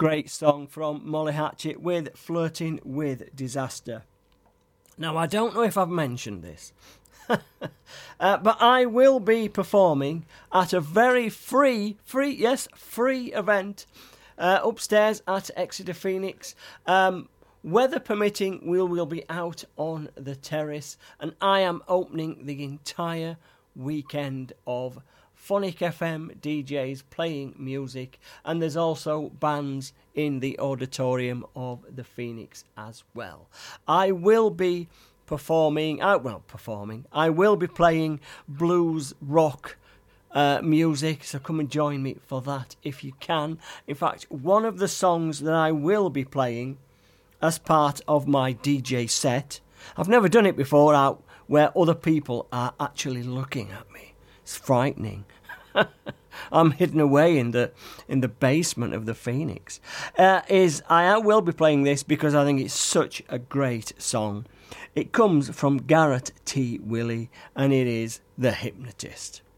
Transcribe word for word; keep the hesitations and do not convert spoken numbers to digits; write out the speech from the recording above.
great song from Molly Hatchet with Flirting with Disaster. Now, I don't know if I've mentioned this, uh, but I will be performing at a very free, free, yes, free event uh, upstairs at Exeter Phoenix. Um, weather permitting, we will be out on the terrace, and I am opening the entire weekend of Phonic F M D Js playing music, and there's also bands in the auditorium of the Phoenix as well. I will be performing, uh, well, performing, I will be playing blues rock uh, music, so come and join me for that if you can. In fact, one of the songs that I will be playing as part of my D J set, I've never done it before out where other people are actually looking at me. It's frightening. I'm hidden away in the in the basement of the Phoenix. Uh, is I will be playing this because I think it's such a great song. It comes from Garrett T. Willey, and it is The Hypnotist.